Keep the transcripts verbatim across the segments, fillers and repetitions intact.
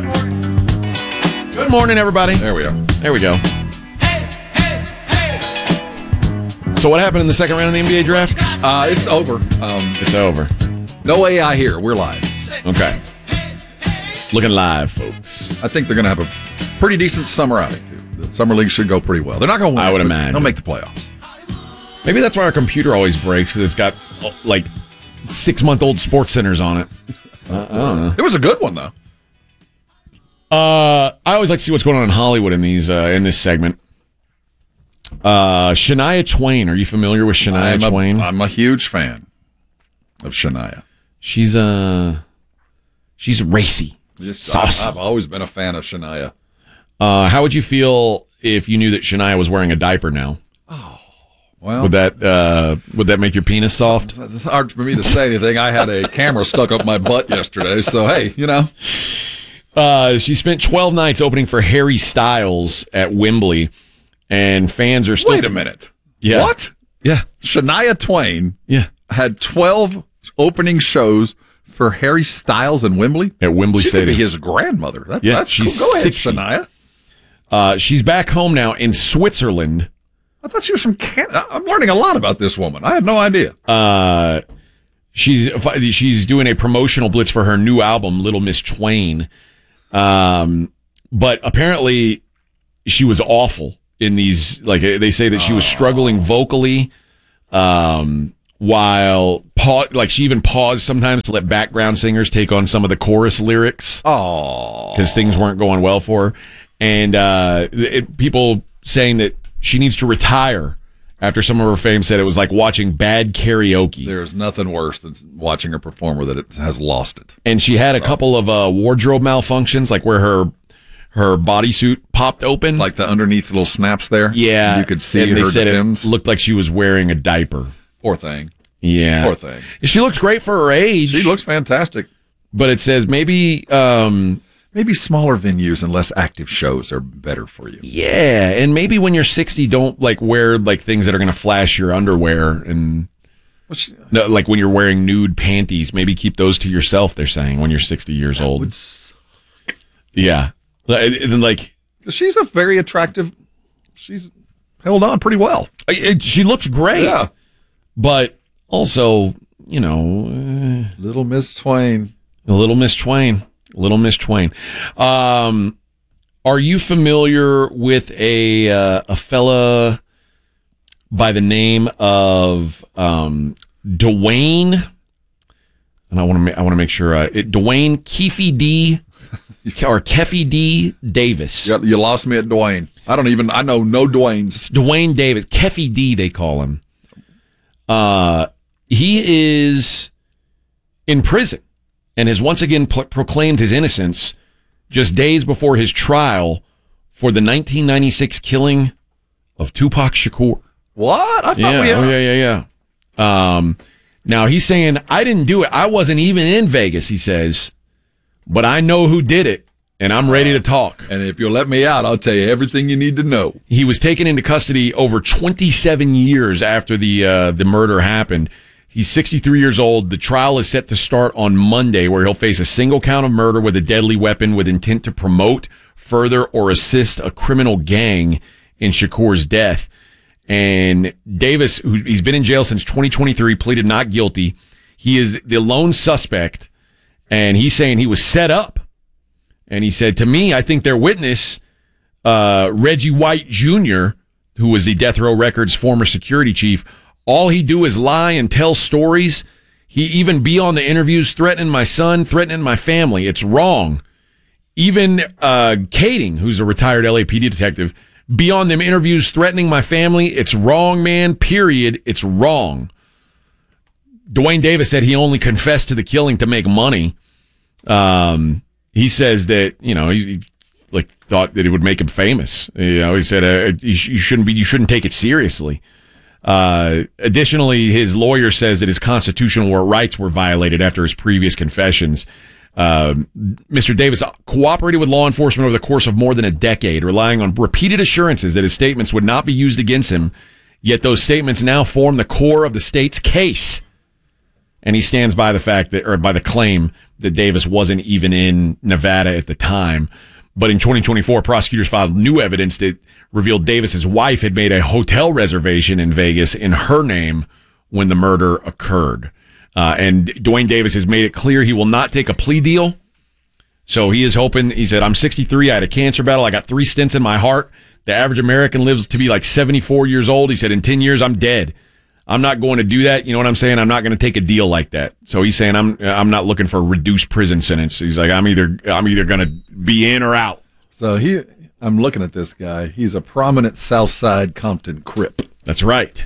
Good morning, everybody. There we are. There we go. So what happened in the second round of the N B A draft? Uh, it's over. Um, It's over. no A I here. We're live. Okay. Looking live, folks. I think they're going to have a pretty decent summer outing, too. The summer league should go pretty well. They're not going to win. I would but imagine. They'll make the playoffs. Maybe that's why our computer always breaks, because it's got, like, six-month-old Sports Centers on it. Uh, I don't know. It was a good one, though. Uh, I always like to see what's going on in Hollywood in these uh, in this segment. Uh, Shania Twain. Are you familiar with Shania I'm Twain? A, I'm a huge fan of Shania. She's uh, she's racy. Just, Saucy. I've, I've always been a fan of Shania. Uh, how would you feel if you knew that Shania was wearing a diaper now? Well, Would that uh, would that make your penis soft? it's hard for me to say anything. I had a camera stuck up my butt yesterday, so hey, you know. Uh, she spent twelve nights opening for Harry Styles at Wembley, and fans are still. Wait a minute. Yeah. What? Yeah. Shania Twain Yeah. had twelve opening shows for Harry Styles in Wembley. At Wembley She could be Stadium. his grandmother. That, Yeah, that's she's cool. Go ahead, sixty. Shania. Uh, she's back home now in Switzerland. I thought she was from Canada. I'm learning a lot about this woman. I had no idea. Uh, she's she's doing a promotional blitz for her new album, Little Miss Twain. Um, but apparently, she was awful in these. Like they say that she was struggling vocally. Um, while pa- like she even paused sometimes to let background singers take on some of the chorus lyrics. Oh, Because things weren't going well for her, and uh, it, people saying that she needs to retire after some of her fame said it was like watching bad karaoke. there's nothing worse than watching a performer that it has lost it. And she had a couple of uh, wardrobe malfunctions, like where her her bodysuit popped open. Like the underneath little snaps there. yeah, you could see and they her said Dems. it looked like she was wearing a diaper. Poor thing. Yeah, Poor thing. She looks great for her age. She looks fantastic. but it says maybe. Um, Maybe smaller venues and less active shows are better for you. Yeah, and maybe when you're sixty, don't like wear like things that are going to flash your underwear, and Which no, like when you're wearing nude panties, maybe keep those to yourself. They're saying when you're sixty years old. would suck. Yeah, and then like She's a very attractive. She's held on pretty well. it, she looks great, Yeah. but also you know Little Miss Twain. uh, a little Miss Twain, little Miss Twain. Um, are you familiar with a uh, a fella by the name of um, Dwayne? And I want to ma- I want to make sure uh, it, Dwayne Keefe D. or Keefe D. Davis. You, you lost me at Dwayne. I don't even. I know no Dwaynes. Dwayne Davis, Keefe D. They call him. Uh, he is in prison and has once again pro- proclaimed his innocence just days before his trial for the nineteen ninety-six killing of Tupac Shakur. What? I thought Yeah, we had. oh, yeah, yeah, yeah. Um, now he's saying, I didn't do it. I wasn't even in Vegas, he says, but I know who did it, and I'm ready to talk. And if you'll let me out, I'll tell you everything you need to know. He was taken into custody over twenty-seven years after the uh, the murder happened. He's sixty-three years old. The trial is set to start on Monday, where he'll face a single count of murder with a deadly weapon with intent to promote, further, or assist a criminal gang in Shakur's death. And Davis, who he's been in jail since twenty twenty-three, pleaded not guilty. He is the lone suspect, and he's saying he was set up. And he said, to me, I think their witness, uh, Reggie White Junior, who was the Death Row Records former security chief, all he do is lie and tell stories. He even be on the interviews threatening my son, threatening my family. It's wrong. Even uh, Kading, who's a retired L A P D detective, be on them interviews threatening my family. It's wrong, man, period. It's wrong. Dwayne Davis said he only confessed to the killing to make money. Um, he says that, you know, he, he like thought that it would make him famous. You know, he said uh, you, sh- you shouldn't be, you shouldn't take it seriously. Uh, additionally, his lawyer says that his constitutional rights were violated after his previous confessions. Uh, Mister Davis cooperated with law enforcement over the course of more than a decade, relying on repeated assurances that his statements would not be used against him. Yet those statements now form the core of the state's case. And he stands by the fact that, or by the claim that Davis wasn't even in Nevada at the time. But in twenty twenty-four, prosecutors filed new evidence that revealed Davis's wife had made a hotel reservation in Vegas in her name when the murder occurred. Uh, and Dwayne Davis has made it clear he will not take a plea deal. So he is hoping, he said, I'm sixty-three, I had a cancer battle, I got three stents in my heart. The average American lives to be like seventy-four years old. He said, in ten years, I'm dead. I'm not going to do that. You know what I'm saying? I'm not going to take a deal like that. So he's saying, I'm I'm not looking for a reduced prison sentence. He's like, I'm either I'm either going to be in or out. So he, I'm looking at this guy. He's a prominent Southside Compton Crip. That's right.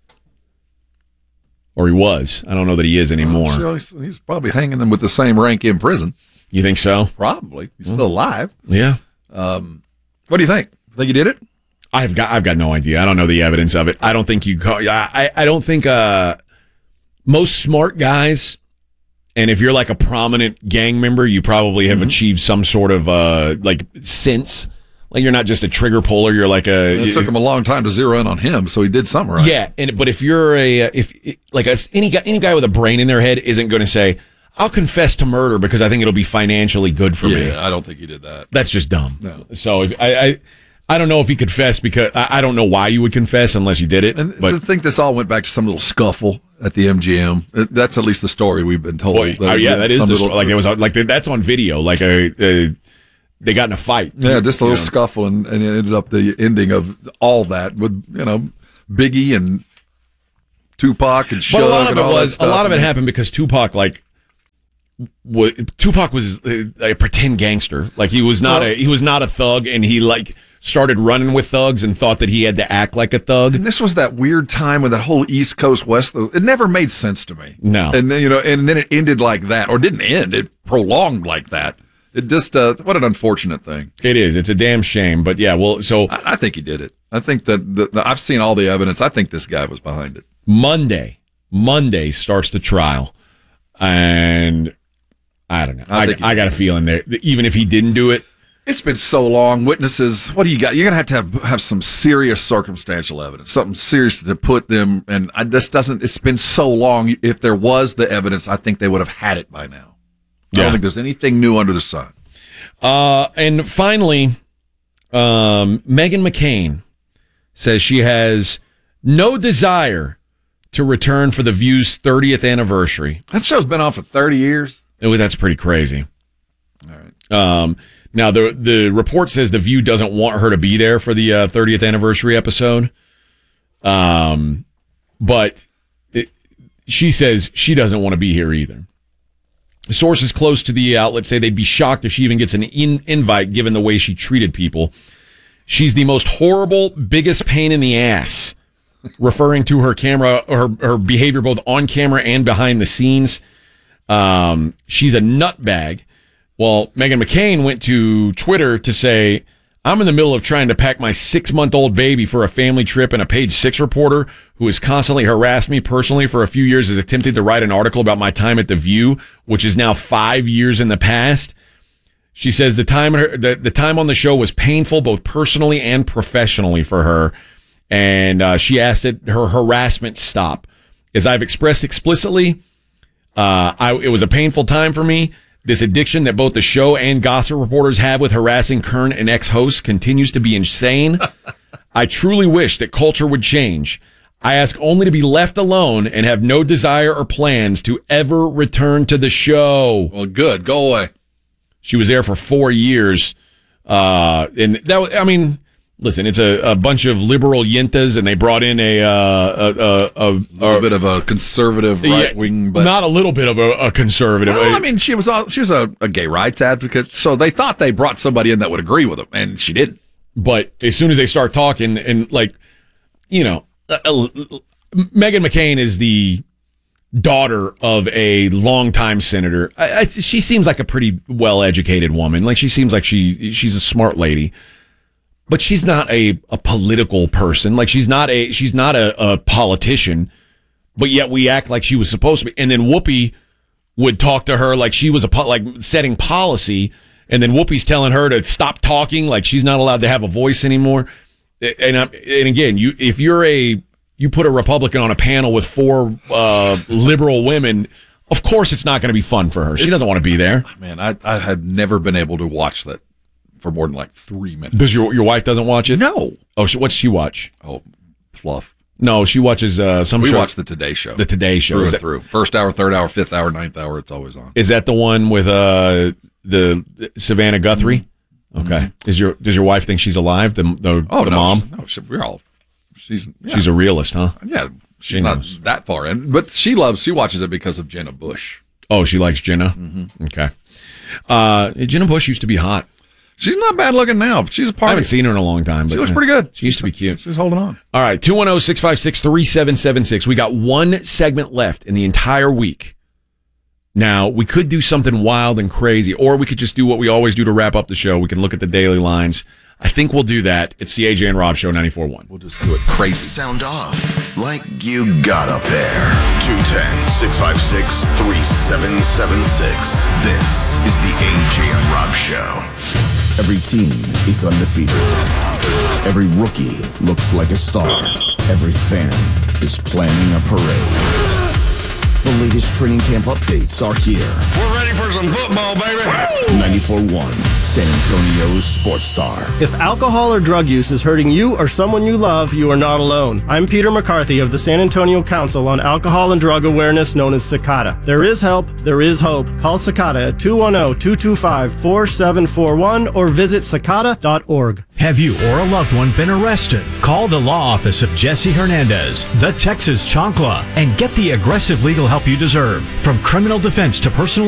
Or he was. I don't know that he is anymore. So he's, he's probably hanging them with the same rank in prison. You think so? Probably. He's still alive. Yeah. Um, what do you think? Think he did it? I've got I've got no idea. I don't know the evidence of it. I don't think you call, I I don't think uh most smart guys, and if you're like a prominent gang member, you probably have mm-hmm. achieved some sort of uh like sense. Like you're not just a trigger puller, you're like a It took him a long time to zero in on him, so he did something right. Yeah, and but if you're a if like a, any guy any guy with a brain in their head isn't going to say, I'll confess to murder because I think it'll be financially good for yeah, me. Yeah, I don't think he did that. That's just dumb. No. So if I, I I don't know if he confessed because I, I don't know why you would confess unless you did it. And but I think this all went back to some little scuffle at the M G M. That's at least the story we've been told. Boy, that, uh, yeah, that is the little, story. Like it was like that's on video. Like a, a they got in a fight. Yeah, just a little know. scuffle, and, and it ended up the ending of all that with you know Biggie and Tupac and Suge. But a lot of and it all was that a lot of it and happened because Tupac like. What, Tupac was a, a pretend gangster. Like he was not well, a he was not a thug, and he like started running with thugs and thought that he had to act like a thug. And this was that weird time with that whole East Coast West. It never made sense to me. No, and then you know, and then it ended like that, or didn't end. It prolonged like that. It just uh, what an unfortunate thing. It is. It's a damn shame. But yeah, well, so I, I think he did it. I think that the, the, I've seen all the evidence. I think this guy was behind it. Monday, Monday starts the trial, and. I don't know. I, I, I got a feeling there. Even if he didn't do it, it's been so long. Witnesses, what do you got? You're gonna have to have have some serious circumstantial evidence, something serious to put them. And I just doesn't. It's been so long. If there was the evidence, I think they would have had it by now. I yeah. don't think there's anything new under the sun. Uh, and finally, um, Meghan McCain says she has no desire to return for The View's thirtieth anniversary. That show's been on for thirty years. Oh, that's pretty crazy. All right. Um, now, the the report says The View doesn't want her to be there for the uh, thirtieth anniversary episode. Um, but it, she says she doesn't want to be here either. Sources close to the outlet say they'd be shocked if she even gets an in- invite given the way she treated people. She's the most horrible, biggest pain in the ass, referring to her camera, her, her behavior both on camera and behind the scenes. Um, she's a nutbag. Well, Meghan McCain went to Twitter to say, I'm in the middle of trying to pack my six-month-old baby for a family trip, and a Page Six reporter who has constantly harassed me personally for a few years has attempted to write an article about my time at The View, which is now five years in the past. She says the time her, the, the time on the show was painful, both personally and professionally for her, and uh, she asked that her harassment stop. As I've expressed explicitly, Uh, I, it was a painful time for me. This addiction that both the show and gossip reporters have with harassing current and ex-hosts continues to be insane. I truly wish that culture would change. I ask only to be left alone and have no desire or plans to ever return to the show. Well, good. Go away. She was there for four years. Uh, and that was, I mean... Listen, it's a, a bunch of liberal yentas, and they brought in a uh, a, a, a, a little bit of a conservative right wing, yeah, but not a little bit of a, a conservative. Well, I mean, she was all, she was a, a gay rights advocate, so they thought they brought somebody in that would agree with them, and she didn't. But as soon as they start talking, and like, you know, uh, uh, Meghan McCain is the daughter of a longtime senator. I, I, she seems like a pretty well educated woman. Like she seems like she she's a smart lady. But she's not a, a political person. Like she's not a she's not a, a politician. But yet we act like she was supposed to be. And then Whoopi would talk to her like she was a po- like setting policy. And then Whoopi's telling her to stop talking, like she's not allowed to have a voice anymore. And I'm, and again, you if you're a you put a Republican on a panel with four uh, liberal women, Of course, it's not going to be fun for her. She doesn't want to be there. Man, I, I have never been able to watch that for more than like three minutes. Does your your wife doesn't watch it? No. Oh, she, what's she watch? Oh, fluff. No, she watches uh, some. We show. watch the Today Show. The Today Show. Through Is and that, through. First hour, third hour, fifth hour, ninth hour. It's always on. Is that the one with uh, the Savannah Guthrie? Mm-hmm. Okay. Mm-hmm. Is your does your wife think she's alive? The the, oh, the no, mom? She, no, she, we're all. She's yeah. she's a realist, huh? Yeah, she's she not knows. that far in, but she loves. She watches it because of Jenna Bush. Oh, she likes Jenna. Mm-hmm. Okay. Uh, Jenna Bush used to be hot. She's not bad looking now. But she's a party. I haven't seen her in a long time. But she looks pretty good. She used to be cute. She's holding on. All right, two one zero, six five six, three seven seven six. We got one segment left in the entire week. Now, we could do something wild and crazy, or we could just do what we always do to wrap up the show. We can look at the daily lines. I think we'll do that. It's the A J and Rob Show, ninety-four point one. We'll just do it crazy. Sound off like you got a pair. two one zero, six five six, three seven seven six. This is the A J and Rob Show. Every team is undefeated. Every rookie looks like a star. Every fan is planning a parade. The latest training camp updates are here. We're ready for some football, baby. ninety-four point one, San Antonio's Sports Star. If alcohol or drug use is hurting you or someone you love, you are not alone. I'm Peter McCarthy of the San Antonio Council on Alcohol and Drug Awareness, known as Cicada. There is help. There is hope. Call Cicada at two one zero, two two five, four seven four one or visit cicada dot org. Have you or a loved one been arrested? Call the law office of Jesse Hernandez, the Texas Chancla, and get the aggressive legal help you deserve. From criminal defense to personal